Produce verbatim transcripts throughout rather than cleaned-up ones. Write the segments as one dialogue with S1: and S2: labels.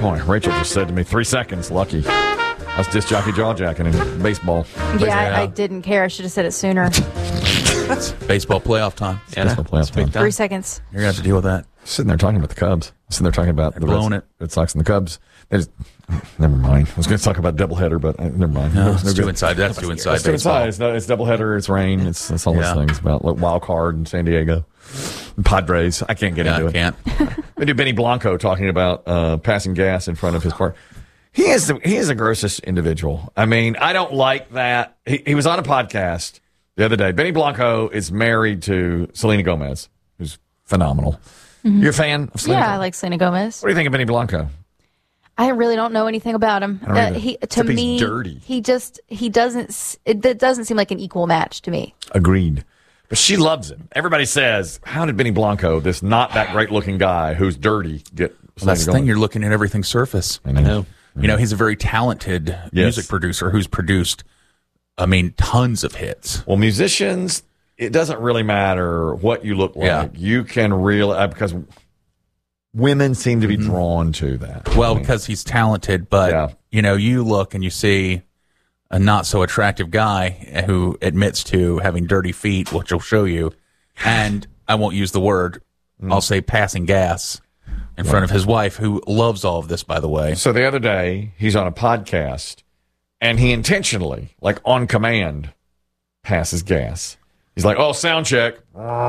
S1: Boy, Rachel just said to me, three seconds, lucky. That's disc jockey jaw jacking in baseball.
S2: Yeah, I, I didn't care. I should have said it sooner.
S3: Baseball playoff time.
S1: Yeah, baseball playoff time.
S2: Three seconds.
S3: You're going to have to deal with that.
S1: Sitting there talking about the Cubs. Sitting there talking about
S3: They're
S1: the
S3: blowing
S1: Red,
S3: it.
S1: Red Sox and the Cubs. They just, never mind. I was going to talk about doubleheader, but uh, never mind.
S3: No,
S1: It was
S3: it's
S1: no
S3: too
S1: good.
S3: inside. That's too inside
S1: It's too
S3: baseball.
S1: inside. It's, no, it's doubleheader. It's rain. It's, it's all
S3: Yeah.
S1: those things about like wild card in San Diego. And Padres. I can't get
S3: Yeah,
S1: into
S3: I
S1: it.
S3: can't.
S1: We do Benny Blanco talking about uh, passing gas in front of his car. He is the he is the grossest individual. I mean, I don't like that. He, he was on a podcast the other day. Benny Blanco is married to Selena Gomez, who's phenomenal.
S2: Mm-hmm.
S1: You're a fan of Selena
S2: Yeah,
S1: Gomez?
S2: I like Selena Gomez.
S1: What do you think of Benny Blanco?
S2: I really don't know anything about him.
S1: I don't
S2: Uh,
S1: either.
S2: he to
S1: Except he's
S2: me,
S1: dirty.
S2: he just he doesn't. s- It, that doesn't seem like an equal match to me.
S1: Agreed. But she loves him. Everybody says, how did Benny Blanco, this not that great looking guy who's dirty, get
S3: Well, that's the
S1: Selena
S3: thing.
S1: Gomez?
S3: You're looking at everything surface.
S1: I know.
S3: You know, he's a very talented music producer who's produced, I mean, tons of hits.
S1: Well, musicians, it doesn't really matter what you look like.
S3: Yeah.
S1: You can really, uh, because women seem to be drawn to that.
S3: Well,
S1: I mean,
S3: because he's talented, but,
S1: Yeah.
S3: you know, you look and you see a not so attractive guy who admits to having dirty feet, which will show you, and I won't use the word, I'll say passing gas in front of his wife, who loves all of this, by the way.
S1: so the other day, he's on a podcast, and he intentionally, like on command, passes gas. He's like, oh, sound check.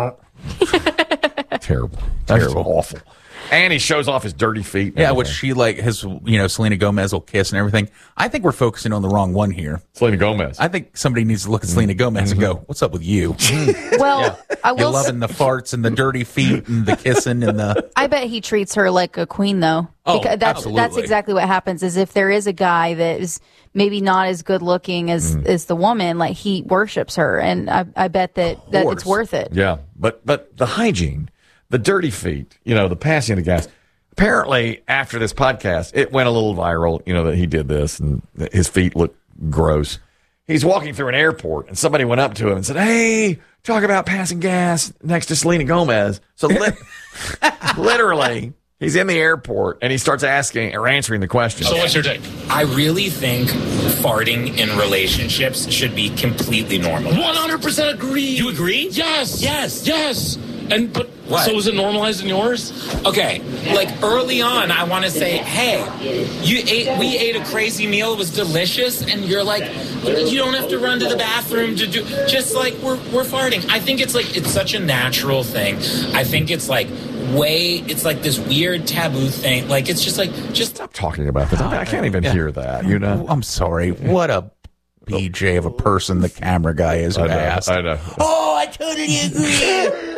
S1: Terrible. That's
S3: Terrible.
S1: awful. And he shows off his dirty feet. and
S3: Yeah, which
S1: everything.
S3: she like his, you know, Selena Gomez will kiss and everything. I think we're focusing on the wrong one here.
S1: Selena Gomez.
S3: I think somebody needs to look at Selena Gomez and go, "What's up with you?
S2: Well, I
S3: You're
S2: will. s-
S3: loving the farts and the dirty feet and the kissing and the."
S2: I bet he treats her like a queen, though.
S3: Oh,
S2: Because that's
S3: absolutely.
S2: that's exactly what happens. Is if there is a guy that is maybe not as good looking as
S1: Mm.
S2: as the woman, like he worships her, and I, I bet that, that
S3: course.
S2: it's worth it.
S1: Yeah, but but the hygiene, the dirty feet, you know, the passing of the gas. Apparently, after this podcast, it went a little viral, you know, that he did this and that his feet look gross. He's walking through an airport and somebody went up to him and said, hey, talk about passing gas next to Selena Gomez. So li- literally, he's in the airport and he starts asking or answering the question.
S4: So what's your take?
S5: I really think farting in relationships should be completely normal.
S4: one hundred percent agree.
S5: You agree?
S4: Yes.
S5: Yes.
S4: Yes. And but
S5: What?
S4: so is it normalized in yours?
S5: Okay, like early on, I want to say, hey, you ate, we ate a crazy meal, it was delicious, and you're like, you don't have to run to the bathroom to do, just like we're we're farting. I think it's like it's such a natural thing. I think it's like way, it's like this weird taboo thing. Like it's just like just
S1: Stop talking about this. I can't even hear that, you know?
S3: I'm sorry. What a B J of a person the camera guy is who
S1: I know.
S3: asked.
S1: I know.
S3: Oh, I totally agree.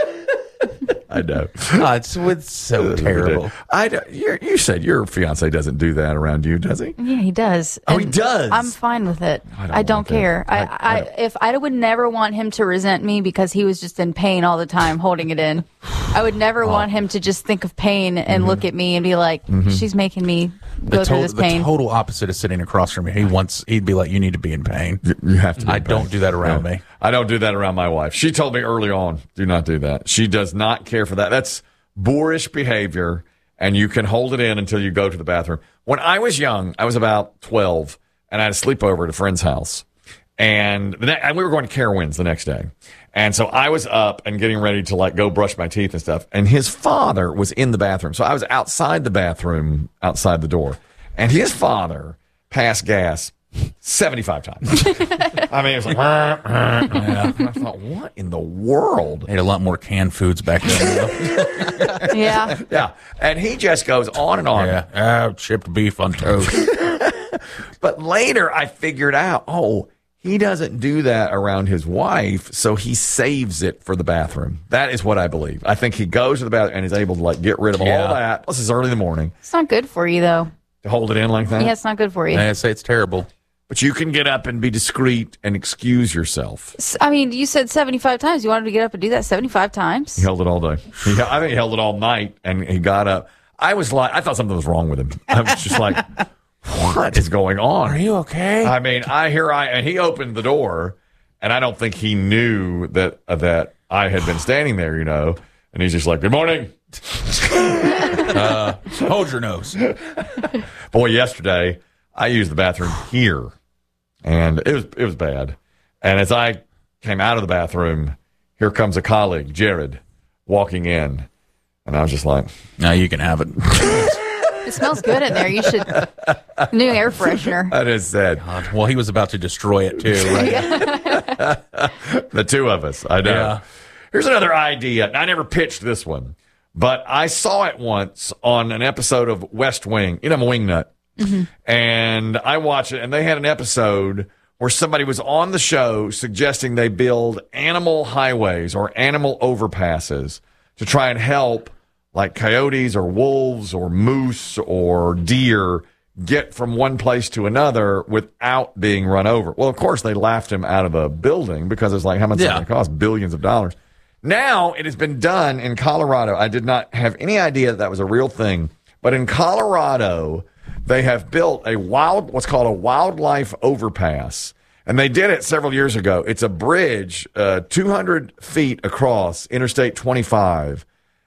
S1: I know.
S3: Oh, it's, it's so terrible.
S1: I don't- you're, you said your fiance doesn't do that around you, does he?
S2: Yeah, he does.
S1: Oh, he
S2: And
S1: does?
S2: I'm fine with it.
S1: I don't
S2: I don't
S1: like that.
S2: care. I,
S1: I-
S2: I,
S1: I don't-
S2: if I would never want him to resent me because he was just in pain all the time, holding it in. I would never want him to just think of pain and look at me and be like, "She's making me go
S3: The,
S2: through
S3: to-
S2: this
S3: the
S2: pain."
S3: total opposite is sitting across from me. He wants, he'd be like, you need to be in pain.
S1: You- You have to. be
S3: I
S1: in
S3: don't
S1: pain.
S3: do that around me.
S1: I don't do that around my wife. She told me early on, do not do that. She does not care for that. That's boorish behavior, and you can hold it in until you go to the bathroom. When I was young, I was about twelve, and I had a sleepover at a friend's house. And, the ne- and we were going to Carowinds the next day. And so I was up and getting ready to like go brush my teeth and stuff. And his father was in the bathroom. So I was outside the bathroom, outside the door. And his father passed gas seventy-five times. I mean, it was like, yeah. I thought, what in the world?
S3: They had a lot more canned foods back then. though.
S2: Yeah.
S1: Yeah. And he just goes on and on.
S3: yeah. Ah, chipped beef on toast.
S1: But later I figured out, oh, he doesn't do that around his wife, so he saves it for the bathroom. That is what I believe. I think he goes to the bathroom and is able to like get rid of
S3: Yeah.
S1: all that. Plus, it's early in the morning
S2: It's not good for you, though.
S1: to hold it in like that.
S2: Yeah, it's not good for you.
S3: I say it's terrible.
S1: But you can get up and be discreet and excuse yourself.
S2: S- I mean, you said seventy-five times. You wanted to get up and do that seventy-five times?
S1: He held it all day. He, I think he held it all night, and he got up. I was like, I thought something was wrong with him. I was just like, what is going on?
S3: Are you okay?
S1: I mean, I hear I and he opened the door, and I don't think he knew that uh, that I had been standing there, you know. And he's just like, "Good morning."
S3: Uh, hold your nose.
S1: Boy, yesterday I used the bathroom here, and it was it was bad. And as I came out of the bathroom, here comes a colleague, Jared, walking in, and I was just like,
S3: "Now you can have it."
S2: It smells good in there. You should new air freshener.
S1: I just said,
S3: God, well, he was about to destroy it too. Right?
S1: the two of us. I know.
S3: Yeah.
S1: Here's another idea. I never pitched this one, but I saw it once on an episode of West Wing. You know, I'm a wing nut. Mm-hmm. And I watched it, and they had an episode where somebody was on the show suggesting they build animal highways or animal overpasses to try and help like coyotes or wolves or moose or deer get from one place to another without being run over. Well, of course, they laughed him out of a building because it's like, how much is it going to cost? Billions of dollars. Now it has been done in Colorado. I did not have any idea that, that was a real thing. But in Colorado, they have built a wild, what's called a wildlife overpass. And they did it several years ago. It's a bridge uh, two hundred feet across Interstate twenty-five.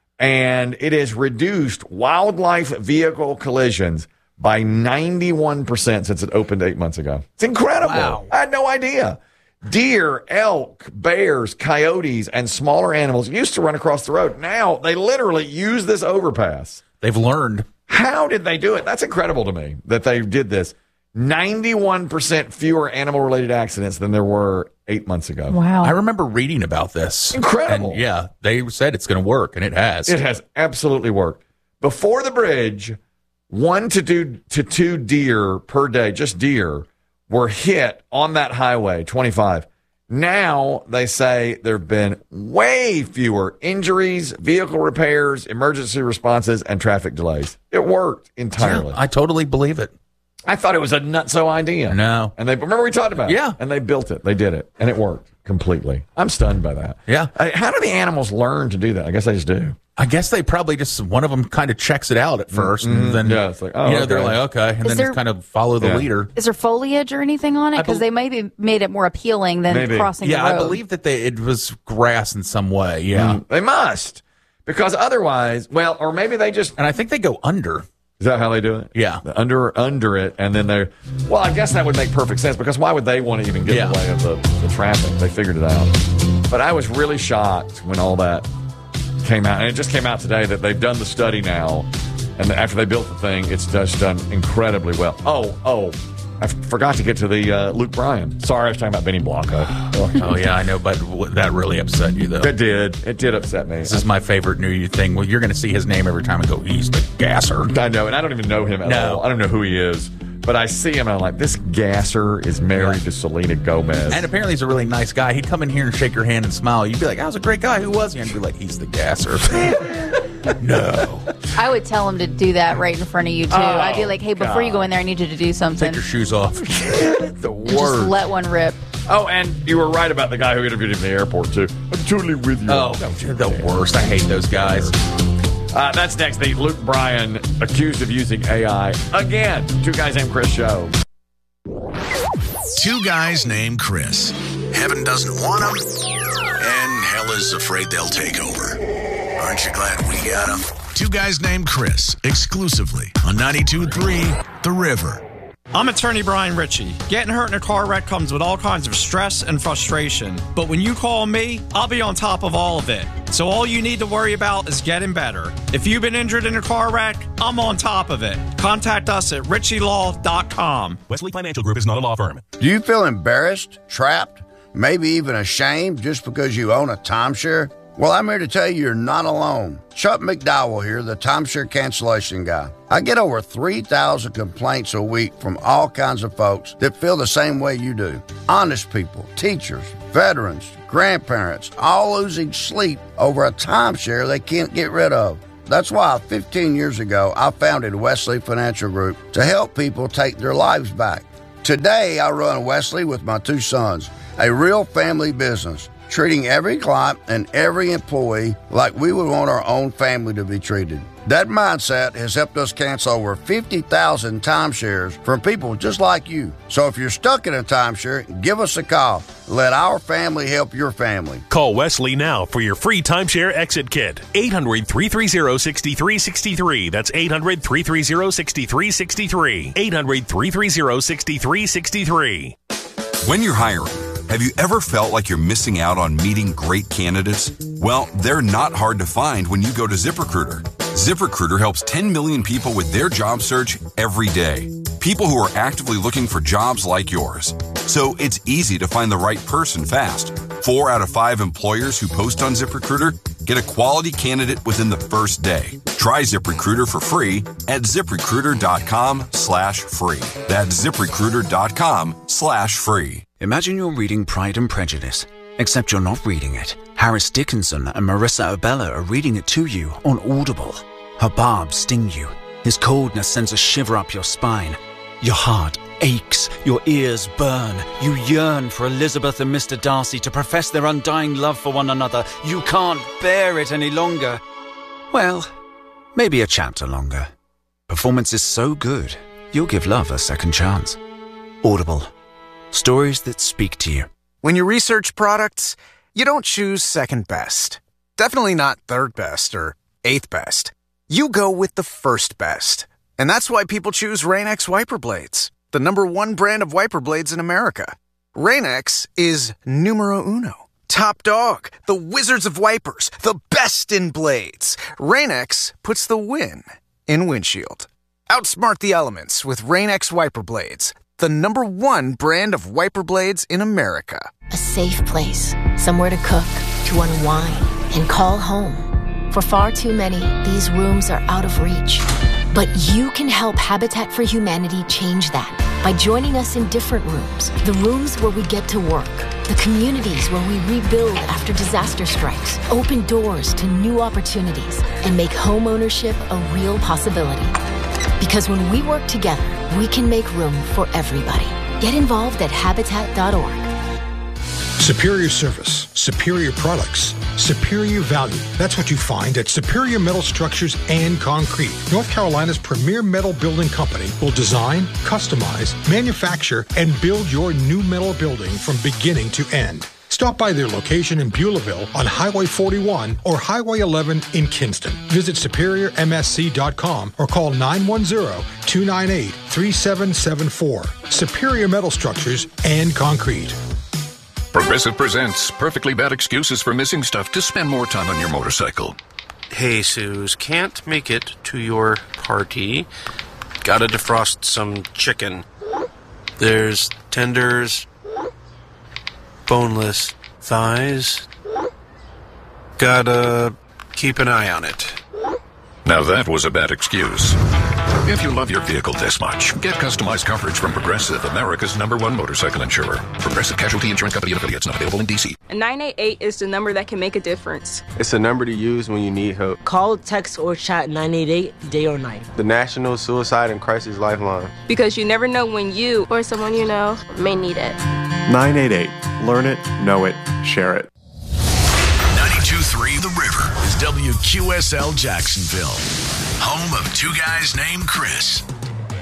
S1: And it has reduced wildlife vehicle collisions by ninety-one percent since it opened eight months ago. It's incredible.
S3: Wow.
S1: I had no idea. Deer, elk, bears, coyotes, and smaller animals used to run across the road. Now they literally use this overpass.
S3: They've learned.
S1: How did they do it? That's incredible to me that they did this. ninety-one percent fewer animal-related accidents than there were eight months ago.
S2: Wow.
S3: I remember reading about this.
S1: Incredible.
S3: And yeah, they said it's going to work, and it has.
S1: It has absolutely worked. Before the bridge, one to two, to two deer per day, just deer, were hit on that highway, twenty-five. Now they say there have been way fewer injuries, vehicle repairs, emergency responses, and traffic delays. It worked entirely.
S3: Yeah, I totally believe it.
S1: I thought it was a nutso idea.
S3: No.
S1: And they remember we talked about it.
S3: Yeah.
S1: And they built it. They did it. And it worked completely. I'm stunned by that.
S3: Yeah.
S1: I, how do the animals learn to do that? I guess they just do.
S3: I guess they probably just, one of them kind of checks it out at first,
S1: Mm-hmm.
S3: and then,
S1: Yeah, it's like, oh,
S3: you know,
S1: okay.
S3: they're like, okay, and
S2: Is
S3: then
S2: there-
S3: just kind of follow the
S1: Yeah.
S3: leader.
S2: Is there foliage or anything on it?
S3: I
S2: Because
S3: bel-
S2: they maybe made it more appealing than
S1: Maybe.
S2: crossing
S3: Yeah,
S2: the road.
S3: I believe that they, it was grass in some way, yeah.
S1: They must. Because otherwise, well, or maybe they just,
S3: And I think they go under.
S1: is that how they do it?
S3: Yeah.
S1: The under under it, and then they're, well, I guess that would make perfect sense, because why would they want to even get in the
S3: Yeah.
S1: way of the, the traffic? They figured it out. But I was really shocked when all that came out. And it just came out today that they've done the study now, and after they built the thing, it's just done incredibly well. Oh, oh, I f- forgot to get to the uh, Luke Bryan. Sorry, I was talking about Benny Blanco.
S3: Oh, yeah, I know, but w- that really upset you, though.
S1: It did. It did upset me.
S3: This is my favorite New Year thing. Well, you're going to see his name every time and go, he's the gasser.
S1: I know, and I don't even know him at
S3: No.
S1: all. I don't know who he is. But I see him, and I'm like, this gasser is married
S3: Yeah.
S1: to Selena Gomez.
S3: And apparently he's a really nice guy. He'd come in here and shake your hand and smile. You'd be like, that was a great guy. Who was he? And I'd be like, he's the gasser. No.
S2: I would tell him to do that right in front of you, too. I'd be like, hey, before you go in there, I need you to do something.
S3: Take your shoes off.
S1: the
S2: And just
S1: worst.
S2: let one rip.
S1: Oh, and you were right about the guy who interviewed him in the airport, too. I'm totally with you.
S3: Oh, they're the worst. I hate those guys.
S1: Uh, that's next. The Luke Bryan accused of using A I again. Two Guys Named Chris show.
S6: Two guys named Chris. Heaven doesn't want them, and hell is afraid they'll take over. Aren't you glad we got them? Two guys named Chris, exclusively on ninety-two point three The River.
S7: I'm attorney Brian Ritchie. Getting hurt in a car wreck comes with all kinds of stress and frustration. But when you call me, I'll be on top of all of it. So all you need to worry about is getting better. If you've been injured in a car wreck, I'm on top of it. Contact us at ritchie law dot com.
S8: Wesley Financial Group is not a law firm.
S9: Do you feel embarrassed, trapped, maybe even ashamed just because you own a timeshare? Well, I'm here to tell you you're not alone. Chuck McDowell here, the timeshare cancellation guy. I get over three thousand complaints a week from all kinds of folks that feel the same way you do. Honest people, teachers, veterans, grandparents, all losing sleep over a timeshare they can't get rid of. That's why fifteen years ago, I founded Wesley Financial Group to help people take their lives back. Today, I run Wesley with my two sons, a real family business, treating every client and every employee like we would want our own family to be treated. That mindset has helped us cancel over fifty thousand timeshares from people just like you. So if you're stuck in a timeshare, give us a call. Let our family help your family.
S8: Call Wesley now for your free timeshare exit kit. eight hundred, three three zero, six three six three. That's eight hundred, three three zero, six three six three. eight hundred, three three zero, six three six three.
S10: When you're hiring, have you ever felt like you're missing out on meeting great candidates? Well, they're not hard to find when you go to ZipRecruiter. ZipRecruiter helps ten million people with their job search every day. People who are actively looking for jobs like yours. So it's easy to find the right person fast. Four out of five employers who post on ZipRecruiter get a quality candidate within the first day. Try ZipRecruiter for free at ZipRecruiter.com slash free. That's ZipRecruiter.com slash free.
S11: Imagine you're reading Pride and Prejudice, except you're not reading it. Harris Dickinson and Marissa Abella are reading it to you on Audible. Her barbs sting you. His coldness sends a shiver up your spine. Your heart aches. Your ears burn. You yearn for Elizabeth and Mister Darcy to profess their undying love for one another. You can't bear it any longer. Well, maybe a chapter longer. Performance is so good, you'll give love a second chance. Audible. Stories that speak to you.
S12: When you research products, you don't choose second best. Definitely not third best or eighth best. You go with the first best. And that's why people choose Rain-X wiper blades, the number one brand of wiper blades in America. Rain-X is numero uno. Top dog, the wizards of wipers, the best in blades. Rain-X puts the win in windshield. Outsmart the elements with Rain-X wiper blades, the number one brand of wiper blades in America.
S13: A safe place, somewhere to cook, to unwind, and call home. For far too many, these rooms are out of reach. But you can help Habitat for Humanity change that by joining us in different rooms. The rooms where we get to work. The communities where we rebuild after disaster strikes. Open doors to new opportunities and make home ownership a real possibility. Because when we work together, we can make room for everybody. Get involved at habitat dot org.
S14: Superior service, superior products, superior value. That's what you find at Superior Metal Structures and Concrete. North Carolina's premier metal building company will design, customize, manufacture, and build your new metal building from beginning to end. Stop by their location in Beulahville on Highway forty-one or Highway eleven in Kinston. Visit superior m s c dot com or call nine one zero, two nine eight, three seven seven four. Superior Metal Structures and Concrete.
S15: Progressive presents perfectly bad excuses for missing stuff to spend more time on your motorcycle.
S16: Hey, Suze, can't make it to your party. Gotta defrost some chicken. There's tenders, boneless thighs. Gotta keep an eye on it.
S15: Now that was a bad excuse. If you love your vehicle this much, get customized coverage from Progressive, America's number one motorcycle insurer. Progressive Casualty Insurance Company and affiliates, not available in D C.
S17: nine eight eight is the number that can make a difference.
S18: It's a number to use when you need help.
S19: Call, text, or chat nine eight eight day or night.
S18: The National Suicide and Crisis Lifeline.
S17: Because you never know when you or someone you know may need it.
S20: nine eight eight. Learn it, know it, share it.
S6: ninety-two point three The River is W Q S L Jacksonville, home of two guys named Chris.